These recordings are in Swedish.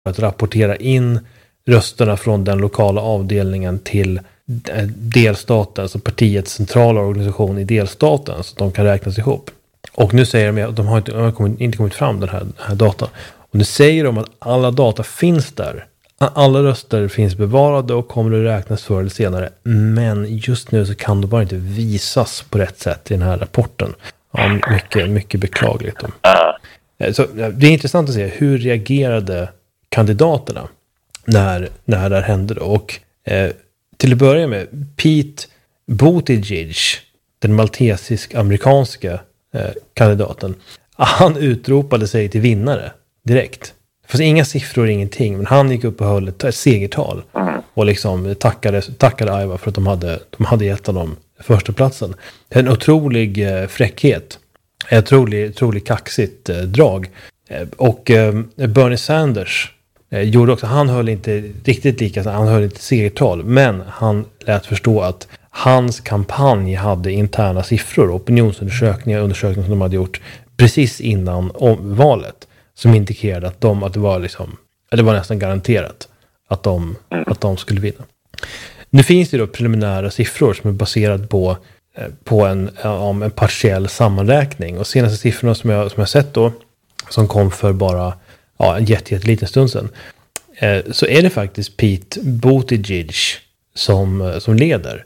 att rapportera in rösterna från den lokala avdelningen till delstaten, alltså partiets centrala organisation i delstaten, så att de kan räknas ihop. Och nu säger de att de har inte kommit fram den här data. Och nu säger de att alla data finns där. Alla röster finns bevarade och kommer att räknas förr eller senare. Men just nu så kan de bara inte visas på rätt sätt i den här rapporten. Ja, mycket beklagligt. Så det är intressant att se hur reagerade kandidaterna när det här hände då. Och till att börja med, Pete Buttigieg, den maltesisk-amerikanska kandidaten, han utropade sig till vinnare direkt. Det fanns inga siffror, ingenting, men han gick upp och höll ett segertal och liksom tackade Iowa för att de hade gett honom första platsen. En otrolig fräckhet, ett otroligt kaxigt drag. Och Bernie Sanders gjorde också, han höll inte riktigt lika, han höll inte segertal, men han lät förstå att hans kampanj hade interna siffror, opinionsundersökningar som de hade gjort precis innan valet, som indikerade att det var nästan garanterat att de skulle vinna. Nu finns det då preliminära siffror som är baserade på en partiell sammanräkning, och senaste siffrorna som jag sett då, som kom för bara en jätteliten stund sedan, så är det faktiskt Pete Buttigieg som leder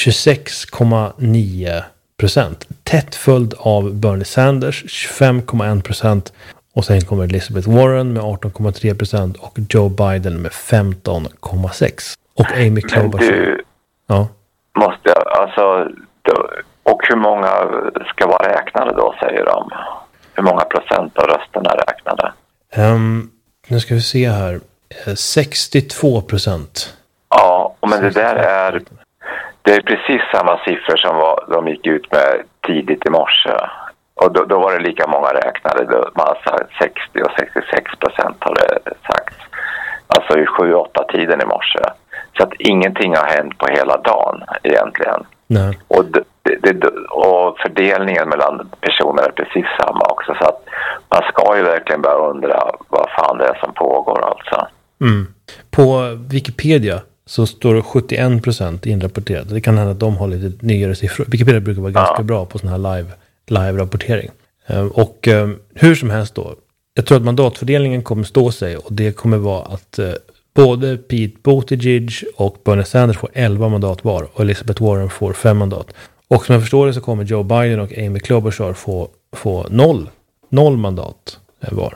26,9%, tätt följd av Bernie Sanders 25,1%, och sen kommer Elizabeth Warren med 18,3% och Joe Biden med 15,6%. Och Amy Klobuchar. Ja. Och hur många ska vara räknade då, säger de? Hur många procent av rösterna är räknade? Nu ska vi se här. 62%. Ja, men det där är precis samma siffror som de gick ut med tidigt i morse. Och då var det lika många räknade. Man har sagt 60 och 66% har det sagts. Alltså i 7-8 tiden i morse. Så att ingenting har hänt på hela dagen egentligen. Nej. Och fördelningen mellan personer är precis samma också. Så att man ska ju verkligen börja undra vad fan det är som pågår alltså. På Wikipedia så står det 71% inrapporterat. Det kan hända att de har lite nyare siffror. Wikipedia brukar vara ganska bra på sån här live-rapportering. Och hur som helst då. Jag tror att mandatfördelningen kommer stå sig, och det kommer vara att både Pete Buttigieg och Bernie Sanders får 11 mandat var, och Elizabeth Warren får 5 mandat. Och som jag förstår det så kommer Joe Biden och Amy Klobuchar få 0 mandat var.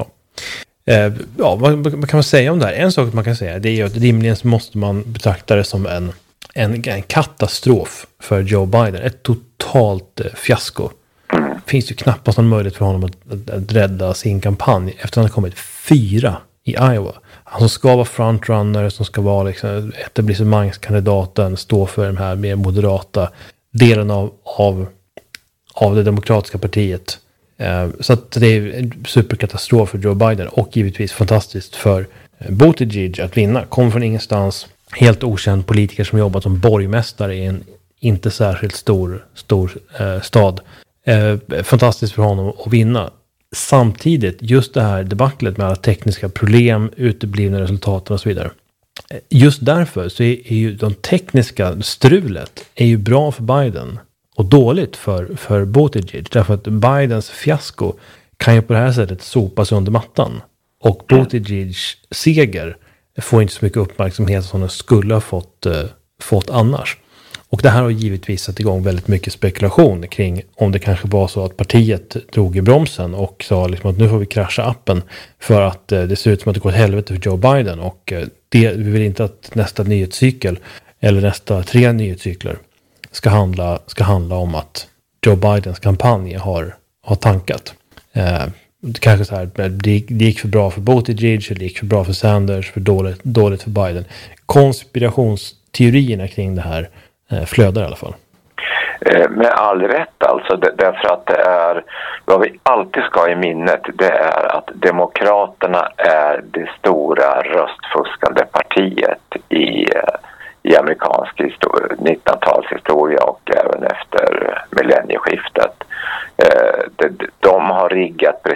Vad kan man säga om det här? En sak man kan säga, det är ju att rimligen så måste man betrakta det som en katastrof för Joe Biden. Ett totalt fiasko. Det finns ju knappast någon möjlighet för honom att rädda sin kampanj efter att han har kommit 4 i Iowa. Han som ska vara frontrunner, som ska vara liksom etablissemangskandidaten, stå för den här mer moderata delen av det demokratiska partiet. Så att det är en superkatastrof för Joe Biden, och givetvis fantastiskt för Buttigieg att vinna. Kommer från ingenstans, helt okänd politiker som jobbat som borgmästare i en inte särskilt stor stad. Fantastiskt för honom att vinna. Samtidigt, just det här debaclet med alla tekniska problem, uteblivna resultaten och så vidare. Just därför så är ju de tekniska strulet är ju bra för Biden och dåligt för Buttigieg. Därför att Bidens fiasko kan ju på det här sättet sopas under mattan. Och Buttigiegs seger får inte så mycket uppmärksamhet som den skulle ha fått annars. Och det här har givetvis satt igång väldigt mycket spekulation kring om det kanske var så att partiet drog i bromsen och sa liksom att nu får vi krascha appen för att det ser ut som att det går åt helvete för Joe Biden, och vi vill inte att nästa nyhetscykel eller nästa 3 nyhetscykler ska handla om att Joe Bidens kampanj har tankat. Kanske så här, det gick för bra för Buttigieg, det gick för bra för Sanders, för dåligt för Biden. Konspirationsteorierna kring det här flödar i alla fall. Med all rätt alltså, därför att det är vad vi alltid ska ha i minnet, det är att demokraterna är det stora röstfuskande partiet i amerikansk 1900-talshistoria och även efter millennieskiftet. De har riggat precis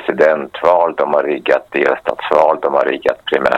presidentval, de har riggat delstatsval, de har riggat